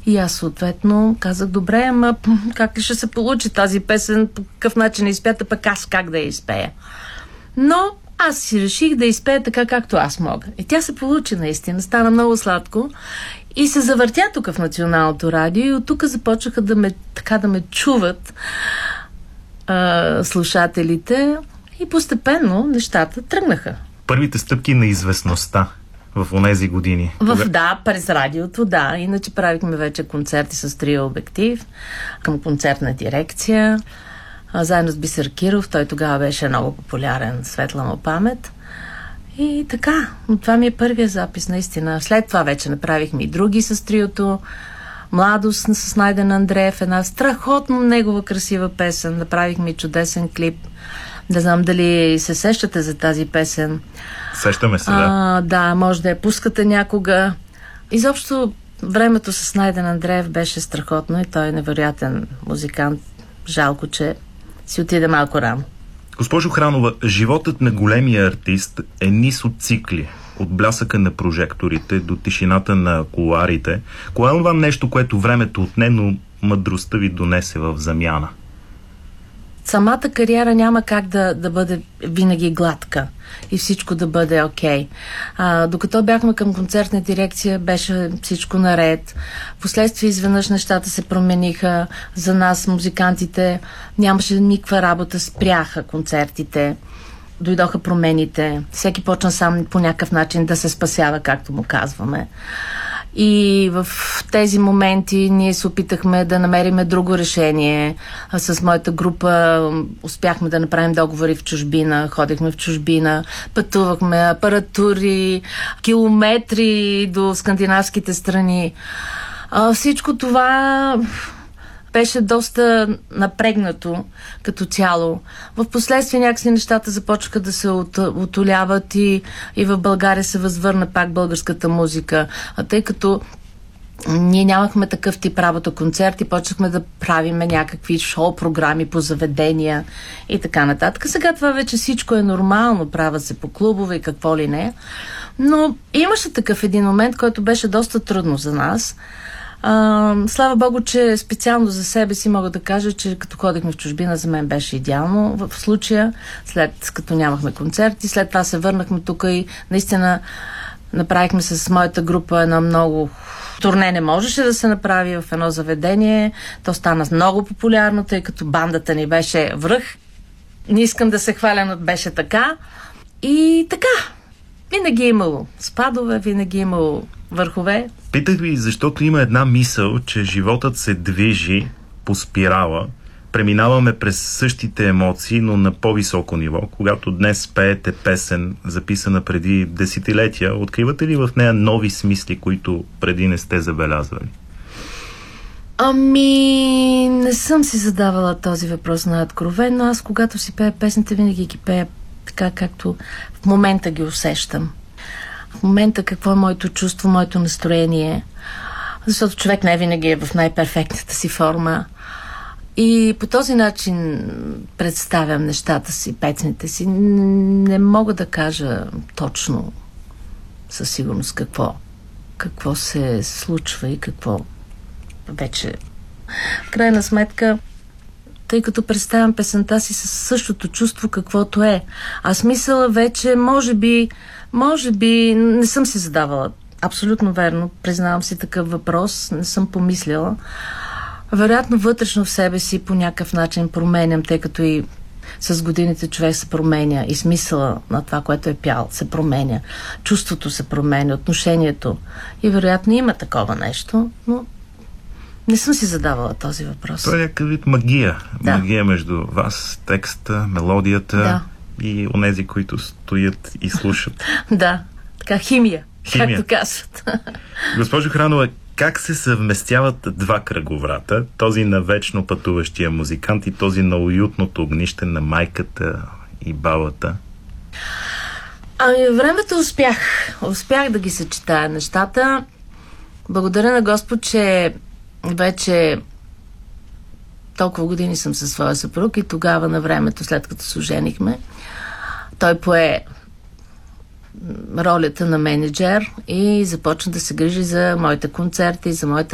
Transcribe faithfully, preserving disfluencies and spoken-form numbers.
И аз съответно казах, добре, ама как ли ще се получи тази песен, по какъв начин е изпята, пък аз как да я изпея. Но аз си реших да изпея така, както аз мога. И тя се получи наистина, стана много сладко. И се завъртя тук в Националното радио и от тук започнаха да ме, така да ме чуват а, слушателите и постепенно нещата тръгнаха. Първите стъпки на известността в онези години. В, да, през радиото, да. Иначе правихме вече концерти с Трио Обектив към концертна дирекция. А, заедно с Бисер Киров. Той тогава беше много популярен, светла му памет. И така, но това ми е първият запис, наистина. След това вече направихме и други с триото. Младост с Найден Андреев, една страхотно негова красива песен. Направихме и чудесен клип. Не знам дали се сещате за тази песен. Сещаме се, да. А, да, може да я пускате някога. Изобщо времето с Найден Андреев беше страхотно и той е невероятен музикант. Жалко, че си отиде малко рано. Госпожо Хранова, животът на големия артист е низ от цикли. От блясъка на прожекторите до тишината на кулоарите. Кое е това нещо, което времето отне, но мъдростта ви донесе в замяна? Самата кариера няма как да, да бъде винаги гладка и всичко да бъде окей. А, докато бяхме към концертна дирекция, беше всичко наред. Впоследствие изведнъж нещата се промениха. За нас, музикантите, нямаше никаква работа, спряха концертите. Дойдоха промените. Всеки почна сам по някакъв начин да се спасява, както му казваме. И в тези моменти ние се опитахме да намериме друго решение. С моята група успяхме да направим договори в чужбина, ходихме в чужбина, пътувахме апаратури, километри до скандинавските страни. А, всичко това беше доста напрегнато като цяло. В последствие някакси нещата започнаха да се от, отоляват и, и в България се възвърна пак българската музика. А тъй като ние нямахме такъв тип работа, концерти, почнахме да правиме някакви шоу-програми по заведения и така нататък. Сега това вече всичко е нормално, правят се по клубове и какво ли не. Но имаше такъв един момент, който беше доста трудно за нас. Uh, слава Богу, че специално за себе си мога да кажа, че като ходихме в чужбина, за мен беше идеално в случая, след като нямахме концерти. След това се върнахме тук и наистина направихме с моята група едно много... Турне не можеше да се направи в едно заведение. То стана много популярно, тъй като бандата ни беше връх. Не искам да се хваля, но беше така. И така, винаги е имало спадове, винаги е имало върхове. Питах ви, защото има една мисъл, че животът се движи по спирала. Преминаваме през същите емоции, но на по-високо ниво. Когато днес пеете песен, записана преди десетилетия, откривате ли в нея нови смисли, които преди не сте забелязвали? Ами, не съм си задавала този въпрос на откровено. Аз, когато си пея песните, винаги ги пея така, както в момента ги усещам. В момента какво е моето чувство, моето настроение. Защото човек не винаги е в най-перфектната си форма. И по този начин представям нещата си, песните си. Не мога да кажа точно със сигурност какво, какво се случва и какво вече. В крайна сметка, тъй като представям песента си със същото чувство, каквото е. А смисъла вече, може би, може би, не съм си задавала. Абсолютно верно. Признавам си такъв въпрос. Не съм помисляла. Вероятно, вътрешно в себе си по някакъв начин променям, тъй като и с годините човек се променя и смисъла на това, което е пял, се променя. Чувството се променя, отношението. И вероятно има такова нещо, но не съм си задавала този въпрос. Това е някакъв вид магия. Да. Магия между вас, текста, мелодията, да, и онези, които стоят и слушат. Да, така химия, химия, както казват. Госпожо Хранова, как се съвместяват два кръговрата? Този на вечно пътуващия музикант и този на уютното огнище на майката и бабата? Ами, времето успях. Успях да ги съчетая нещата. Благодаря на Господ, че вече толкова години съм със своя съпруг и тогава на времето, след като се оженихме, той пое ролята на менеджер и започна да се грижи за моите концерти, за моята